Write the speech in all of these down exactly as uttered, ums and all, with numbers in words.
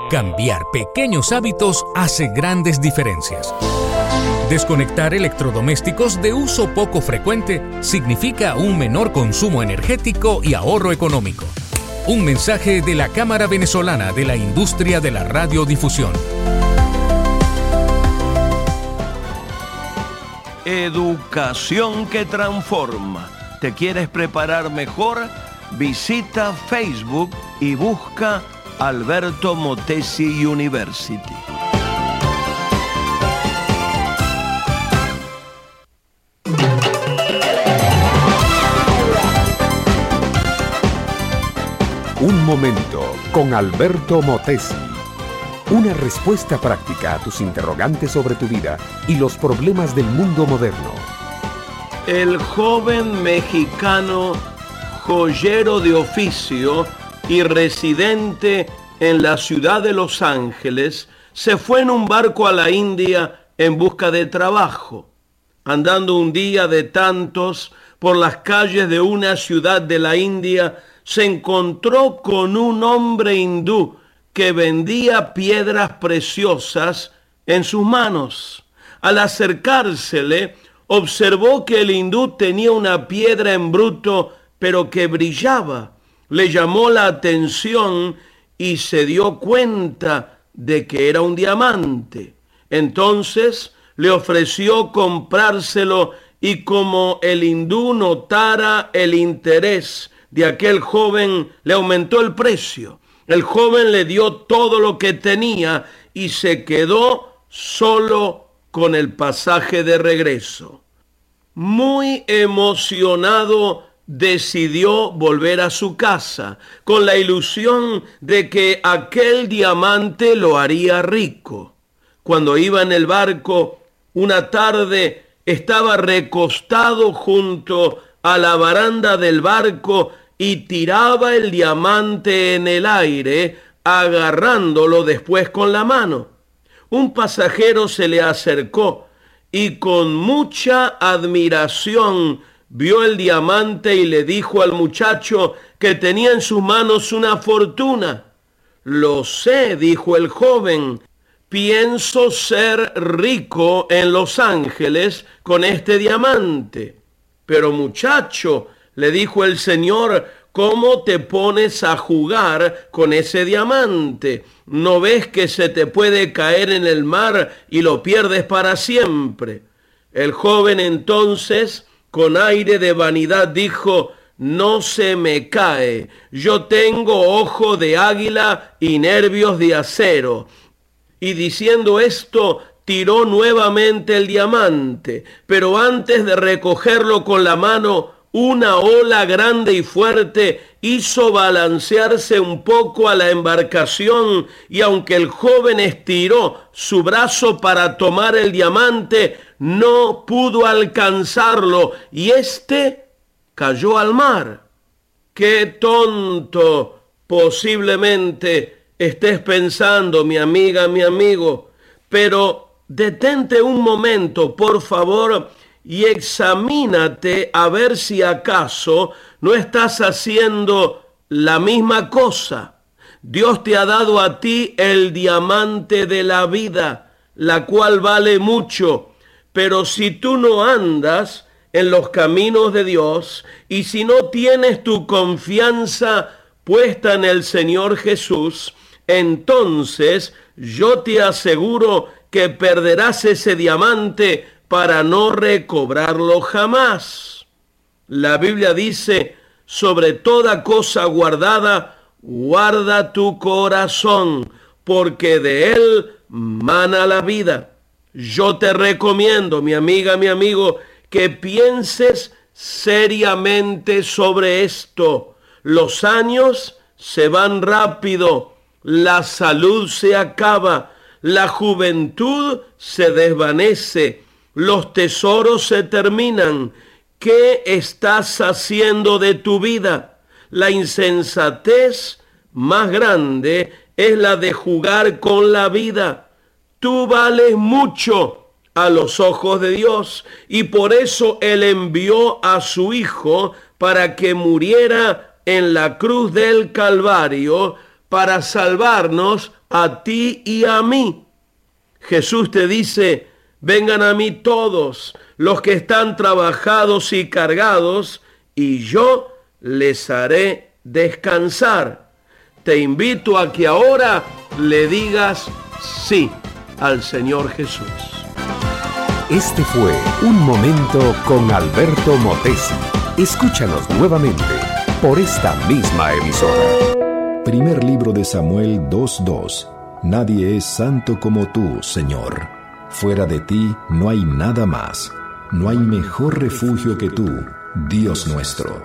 Cambiar pequeños hábitos hace grandes diferencias. Desconectar electrodomésticos de uso poco frecuente significa un menor consumo energético y ahorro económico. Un mensaje de la Cámara Venezolana de la Industria de la Radiodifusión. Educación que transforma. ¿Te quieres preparar mejor? Visita Facebook y busca Alberto Motesi University. Un momento con Alberto Motesi. Una respuesta práctica a tus interrogantes sobre tu vida y los problemas del mundo moderno. El joven mexicano, joyero de oficio y residente en la ciudad de Los Ángeles, se fue en un barco a la India en busca de trabajo. Andando un día de tantos por las calles de una ciudad de la India, se encontró con un hombre hindú que vendía piedras preciosas en sus manos. Al acercársele, observó que el hindú tenía una piedra en bruto, pero que brillaba. Le llamó la atención y se dio cuenta de que era un diamante. Entonces le ofreció comprárselo y como el hindú notara el interés de aquel joven, le aumentó el precio. El joven le dio todo lo que tenía y se quedó solo con el pasaje de regreso. Muy emocionado, decidió volver a su casa con la ilusión de que aquel diamante lo haría rico. Cuando iba en el barco, una tarde estaba recostado junto a la baranda del barco y tiraba el diamante en el aire, agarrándolo después con la mano. Un pasajero se le acercó y con mucha admiración vio el diamante y le dijo al muchacho que tenía en sus manos una fortuna. Lo sé, dijo el joven, pienso ser rico en Los Ángeles con este diamante. Pero muchacho, le dijo el señor, ¿cómo te pones a jugar con ese diamante? ¿No ves que se te puede caer en el mar y lo pierdes para siempre? El joven entonces, con aire de vanidad, dijo, no se me cae, yo tengo ojo de águila y nervios de acero. Y diciendo esto, tiró nuevamente el diamante, pero antes de recogerlo con la mano, una ola grande y fuerte hizo balancearse un poco a la embarcación, y aunque el joven estiró su brazo para tomar el diamante, no pudo alcanzarlo, y éste cayó al mar. ¡Qué tonto! Posiblemente estés pensando, mi amiga, mi amigo, pero detente un momento, por favor, y examínate a ver si acaso no estás haciendo la misma cosa. Dios te ha dado a ti el diamante de la vida, la cual vale mucho, pero si tú no andas en los caminos de Dios y si no tienes tu confianza puesta en el Señor Jesús, entonces yo te aseguro que perderás ese diamante para no recobrarlo jamás. La Biblia dice, sobre toda cosa guardada, guarda tu corazón, porque de él mana la vida. Yo te recomiendo, mi amiga, mi amigo, que pienses seriamente sobre esto. Los años se van rápido, la salud se acaba, la juventud se desvanece, los tesoros se terminan. ¿Qué estás haciendo de tu vida? La insensatez más grande es la de jugar con la vida. Tú vales mucho a los ojos de Dios y por eso Él envió a su Hijo para que muriera en la cruz del Calvario para salvarnos a ti y a mí. Jesús te dice: vengan a mí todos los que están trabajados y cargados, y yo les haré descansar. Te invito a que ahora le digas sí al Señor Jesús. Este fue Un Momento con Alberto Motesi. Escúchanos nuevamente por esta misma emisora. Primer libro de Samuel dos dos. Nadie es santo como tú, Señor. Fuera de ti no hay nada más. No hay mejor refugio que tú, Dios nuestro.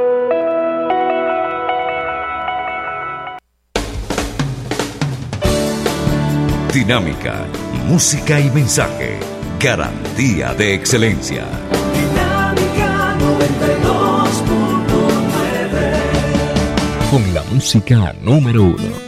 Dinámica, música y mensaje. Garantía de excelencia. Dinámica noventa y dos punto nueve. Con la música número uno.